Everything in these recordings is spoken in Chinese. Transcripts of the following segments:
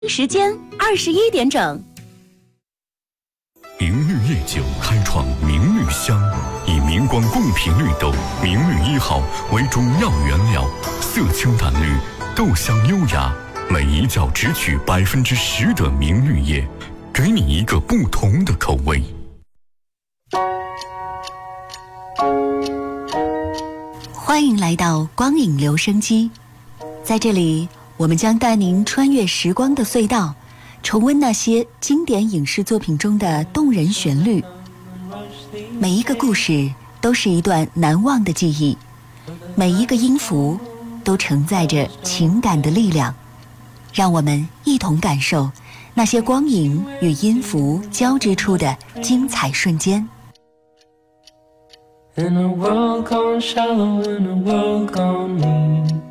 时间21点整。 明绿夜酒开创明绿香，以明光贡品绿豆明绿1号为主要原料，色清淡绿，豆香优雅，每一角只取10%的明绿叶，给你一个不同的口味。 欢迎来到光影留声机，在这里我们将带您穿越时光的隧道，重温那些经典影视作品中的动人旋律。每一个故事都是一段难忘的记忆，每一个音符都承载着情感的力量。让我们一同感受那些光影与音符交织出的精彩瞬间。 In a world gone shallow, in a world gone mean。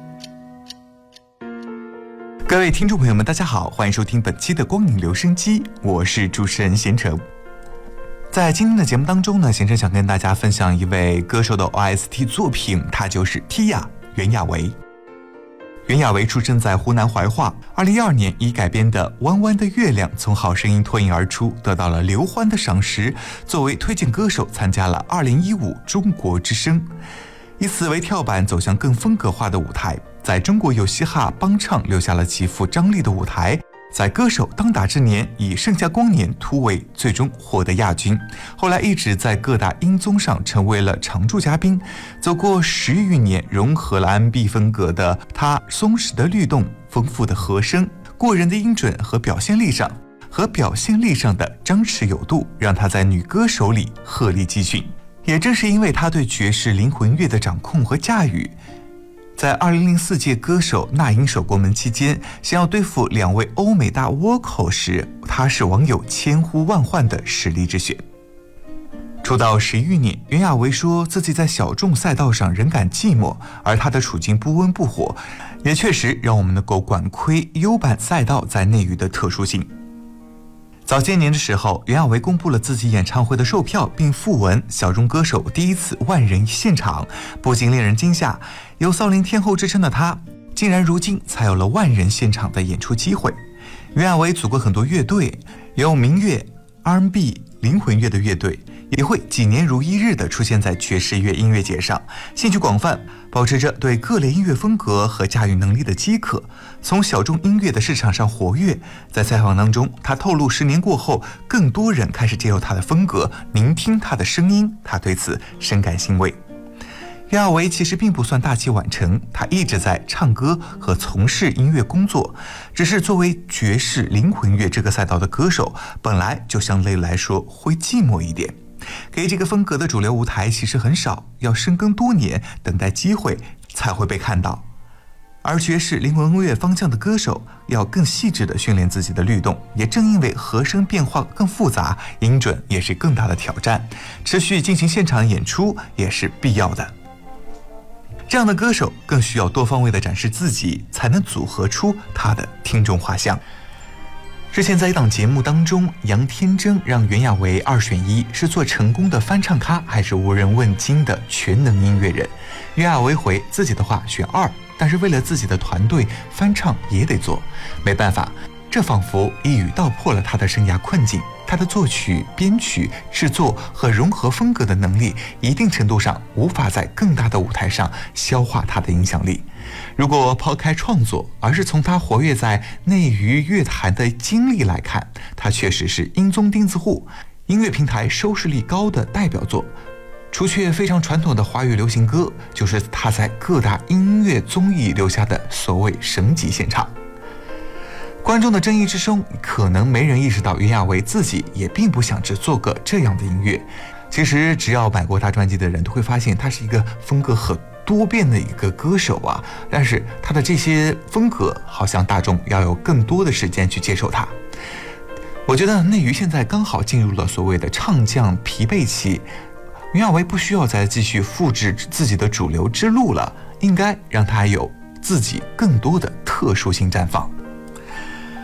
各位听众朋友们大家好，欢迎收听本期的光影留声机，我是主持人贤成。在今天的节目当中呢，贤成想跟大家分享一位歌手的 OST 作品，他就是 Tia 袁娅维。袁娅维出生在湖南怀化，2012年以改编的《弯弯的月亮》从好声音脱颖而出，得到了刘欢的赏识，作为推荐歌手参加了2015中国之声，以此为跳板走向更风格化的舞台，在中国有嘻哈帮唱留下了极富张力的舞台，在歌手当打之年以盛夏光年突围，最终获得亚军，后来一直在各大音综上成为了常驻嘉宾，走过10余年，融合了 R&B 风格的他松弛的律动，丰富的和声，过人的音准和表现力上的张弛有度，让他在女歌手里鹤立鸡群。也正是因为他对爵士灵魂乐的掌控和驾驭，在2004届歌手那英守国门期间，想要对付2位欧美大倭寇时，他是网友千呼万唤的实力之选。出道11余年，袁娅维说自己在小众赛道上仍感寂寞，而他的处境不温不火，也确实让我们能够管窥优版赛道在内娱的特殊性。早些年的时候，袁娅维公布了自己演唱会的售票，并附文小众歌手第一次万人现场，不禁令人惊吓，有骚灵天后之称的她，竟然如今才有了万人现场的演出机会。袁娅维组过很多乐队，有民乐、R&B、灵魂乐的乐队，也会几年如一日地出现在爵士乐音乐节上，兴趣广泛，保持着对各类音乐风格和驾驭能力的饥渴，从小众音乐的市场上活跃。在采访当中，他透露10年过后，更多人开始接受他的风格，聆听他的声音，他对此深感欣慰。袁娅维其实并不算大器晚成，他一直在唱歌和从事音乐工作，只是作为爵士灵魂乐这个赛道的歌手，本来就相对来说会寂寞一点，给这个风格的主流舞台其实很少，要深耕多年，等待机会才会被看到。而爵士灵魂乐方向的歌手要更细致地训练自己的律动，也正因为和声变化更复杂，音准也是更大的挑战，持续进行现场演出也是必要的。这样的歌手更需要多方位地展示自己，才能组合出他的听众画像。之前在一档节目当中，杨天真让袁娅维2选1，是做成功的翻唱咖还是无人问津的全能音乐人。袁娅维回自己的话选2，但是为了自己的团队，翻唱也得做，没办法，这仿佛一语道破了他的生涯困境。他的作曲、编曲、制作和融合风格的能力，一定程度上无法在更大的舞台上消化他的影响力。如果抛开创作，而是从他活跃在内娱乐坛的经历来看，他确实是音综钉子户，音乐平台收视率高的代表作。除却非常传统的华语流行歌，就是他在各大音乐综艺留下的所谓神级现场。观众的争议之中，可能没人意识到袁娅维自己也并不想只做个这样的音乐。其实只要买过他专辑的人都会发现，他是一个风格很多变的一个歌手啊。但是他的这些风格，好像大众要有更多的时间去接受他。我觉得内娱现在刚好进入了所谓的唱将疲惫期，袁娅维不需要再继续复制自己的主流之路了，应该让他有自己更多的特殊性绽放。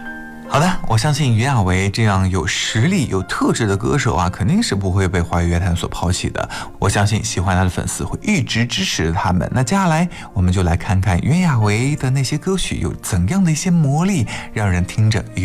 好的，我相信袁娅维这样有实力、有特质的歌手啊，肯定是不会被华语乐坛所抛弃的。我相信喜欢他的粉丝会一直支持他们。那接下来我们就来看看袁娅维的那些歌曲有怎样的一些魔力，让人听着